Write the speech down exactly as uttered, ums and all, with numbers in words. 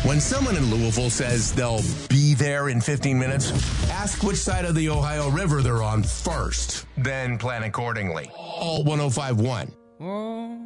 When someone in Louisville says they'll be there in fifteen minutes, ask which side of the Ohio River they're on first. Then plan accordingly. All one oh five point one.